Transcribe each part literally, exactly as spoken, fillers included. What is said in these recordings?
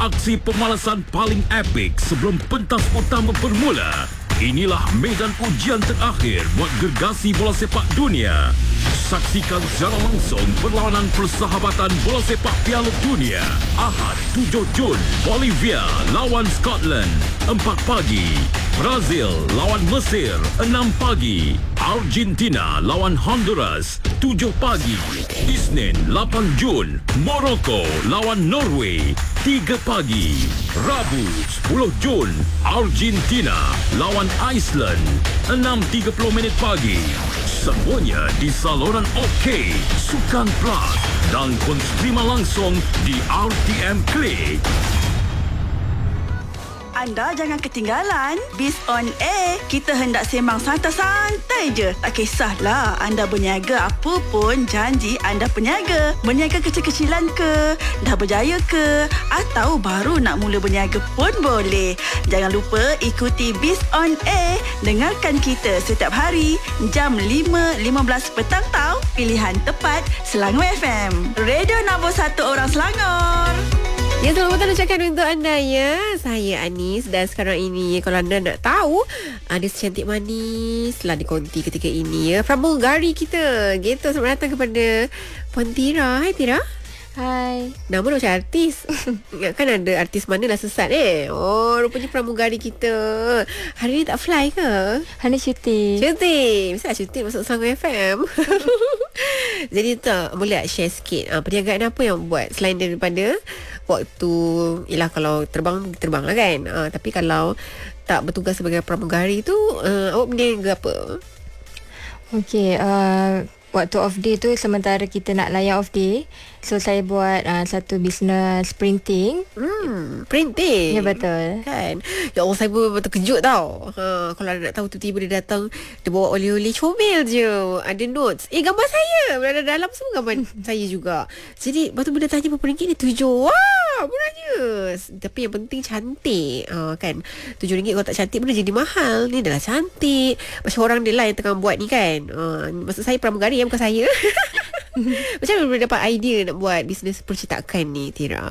aksi pemalasan paling epik sebelum pentas utama bermula. Inilah medan ujian terakhir buat gergasi bola sepak dunia. Saksikan secara langsung perlawanan persahabatan bola sepak Piala Dunia. Ahad tujuh Jun, Bolivia lawan Scotland, empat pagi. Brazil lawan Mesir, enam pagi. Argentina lawan Honduras, tujuh pagi. Isnin lapan Jun, Morocco lawan Norway, tiga pagi. Rabu sepuluh Jun, Argentina lawan Iceland, enam tiga puluh minit pagi. Semuanya di saluran OK, Sukan Plus dan konstrima langsung di R T M Klik. Anda jangan ketinggalan Biz on Air. Kita hendak sembang santai-santai je. Tak kisahlah anda berniaga apa pun, janji anda peniaga. Berniaga kecil-kecilan ke, dah berjaya ke, atau baru nak mula berniaga pun boleh. Jangan lupa ikuti Biz on Air. Dengarkan kita setiap hari jam lima lima belas petang tau. Pilihan tepat Selangor F M. Radio nombor satu orang Selangor. Ya, selamat petang ucapkan untuk anda ya. Saya Anis dan sekarang ini kalau anda nak tahu Anis cantik manis telah dikonti ketika ini ya. Pramugari kita. Gitu, selamat datang kepada Puan Tira. Hai Tira. Hai. Nama dah macam artis. Kan ada artis mana lah sesat eh. Oh, rupanya pramugari kita. Hari ni tak fly ke? Hari ni cuti. Cuti. Mesti cuti masuk Selangor F M. Jadi tak boleh tak share sikit uh, perniagaan apa yang buat selain daripada waktu, yelah kalau terbang terbang lah kan, uh, tapi kalau tak bertugas sebagai pramugari tu uh, awak berniaga apa? Okey, uh, waktu off day tu sementara kita nak layan off day, so saya buat uh, satu bisnes printing. Hmm, printing. Ya, betul. Kan. Ya Allah, saya pun terkejut tau. Ha, kalau nak tahu tiba-tiba dia datang, dia bawa oleh-oleh comel je. Ada notes. Eh, gambar saya. Berada dalam semua gambar saya juga. Jadi, lepas tu bila tanya berapa ringgit ni? Tujuh. Wah, murahnya. Tapi yang penting cantik. Ha, kan. Tujuh ringgit kalau tak cantik pun jadi mahal. Ni adalah cantik. Macam orang dia lah yang tengah buat ni kan. Ha, maksud saya pramugari ya, bukan saya. Macam mana boleh dapat idea nak buat bisnes percetakan ni, Tira?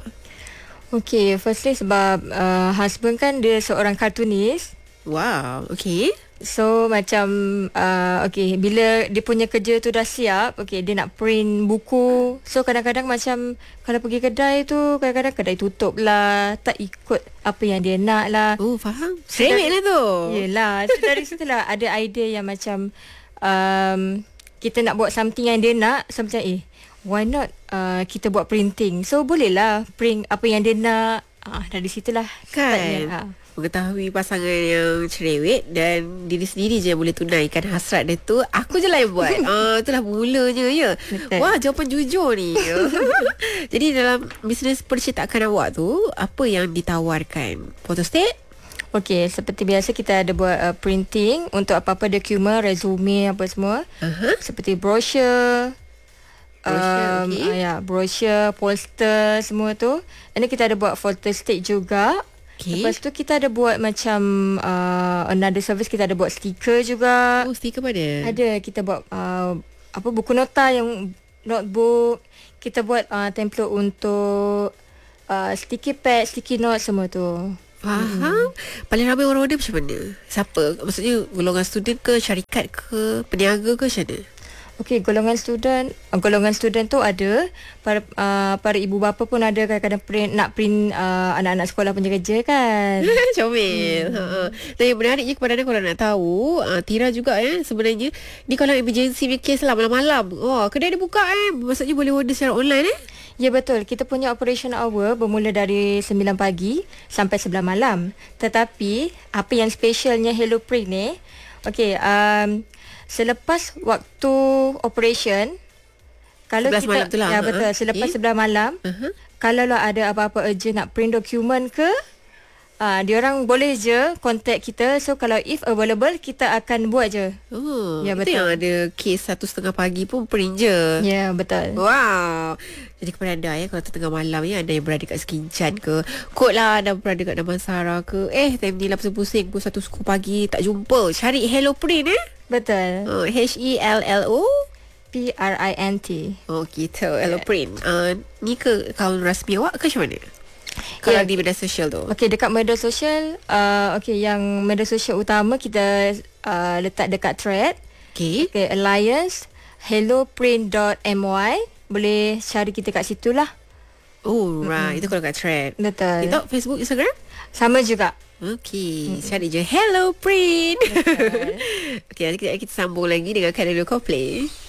Okay, firstly sebab uh, husband kan dia seorang kartunis. Wow, okay. So macam uh, okay, bila dia punya kerja tu dah siap, okay, dia nak print buku. So kadang-kadang macam kalau pergi kedai tu, kadang-kadang kedai tutup lah, tak ikut apa yang dia nak lah. Oh, faham. Cerewet lah tu. Yelah, so dari situ lah ada idea yang macam um, kita nak buat something yang dia nak. So macam eh, why not uh, kita buat printing. So bolehlah print apa yang dia nak. Ah, dari situlah kan ha. Mengetahui pasangan yang cerewet dan diri sendiri je boleh tunaikan hasrat dia tu. Aku je lah yang buat. Ah, itulah mulanya ya. Betul. Wah, jawapan jujur ni. Jadi dalam bisnes percetakan awak tu, apa yang ditawarkan? Photostat? Okey, seperti biasa kita ada buat uh, printing untuk apa-apa dokumen, resume apa semua. Uh-huh. Seperti brochure, Brochure, um, okay. uh, ya, brochure, poster semua tu. Dan kita ada buat photostat juga. Okay. Lepas tu kita ada buat macam uh, another service, kita ada buat stiker juga. Oh, stiker mana? Ada, kita buat uh, apa buku nota yang notebook. Kita buat uh, template untuk uh, sticky pad, sticky note semua tu. Faham. Hmm. Paling ramai orang order macam mana? Siapa? Maksudnya golongan student ke, syarikat ke, peniaga ke, macam mana? Okey, golongan student, uh, golongan student tu ada, para uh, para ibu bapa pun ada, kadang-kadang print, nak print uh, anak-anak sekolah punya kerja kan. Comel. Hmm. Ha. Dan yang menariknya kepada anda kalau nak tahu, uh, Tira juga eh sebenarnya ni kalau emergency punya case lah malam-malam. Oh, kedai dia buka eh. Maksudnya boleh order secara online eh? Ya, betul. Kita punya operation hour bermula dari sembilan pagi sampai sebelas malam. Tetapi apa yang specialnya Hello Print ni, okey, um, selepas waktu operation, kalau sebelas kita malam tu lah. ya betul, uh-huh. selepas okay. sebelas malam, uh-huh. kalau lah ada apa-apa urgent nak print dokumen ke, Ah, uh, diorang boleh je contact kita. So kalau if available, kita akan buat je. Oh, ya, itu betul. yang ada kes satu setengah pagi pun print je. Ya, betul. Wow. Jadi kepada anda ya, kalau tengah malam ya, anda yang berada kat Sekincan ke, kot lah anda berada kat Damansara ke, eh time ni lah pusing-pusing pukul satu suku pagi tak jumpa, cari Hello Print eh. Betul. Oh, H E L L O P R I N T. Oh gitu, Hello Print. Uh, ni ke kawan rasmi awak ke macam mana? Kalau Ya. di media sosial tu. Okey, dekat media sosial, uh, okey, yang media sosial utama kita uh, letak dekat thread. Okey. Okay, Alliance helloprint dot my. Boleh cari kita kat situ lah. Oh, right. Itu kalau kat thread. Betul. TikTok, Facebook, Instagram? Sama juga. Okey, cari je Hello Print. Okey, nanti kita, kita sambung lagi dengan Kadang Coldplay.